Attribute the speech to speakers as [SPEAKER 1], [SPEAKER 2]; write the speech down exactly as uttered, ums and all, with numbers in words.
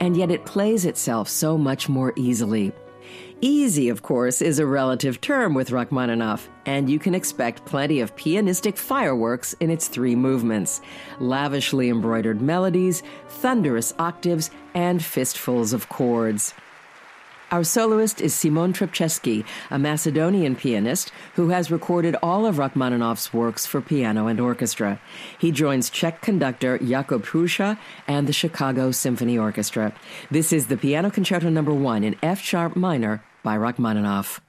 [SPEAKER 1] and yet it plays itself so much more easily. Easy, of course, is a relative term with Rachmaninoff, and you can expect plenty of pianistic fireworks in its three movements: lavishly embroidered melodies, thunderous octaves, and fistfuls of chords. Our soloist is Simon Trpceski, a Macedonian pianist who has recorded all of Rachmaninoff's works for piano and orchestra. He joins Czech conductor Jakub Hrusa and the Chicago Symphony Orchestra. This is the Piano Concerto Number One in F-sharp minor by Rachmaninoff.